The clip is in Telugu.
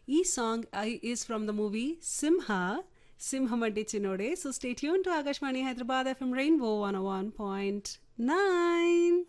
ఈ song is from the movie సింహం అంటే చిన్నోడే. So stay tune to Akashvani Hyderabad FM rainbow 101.9.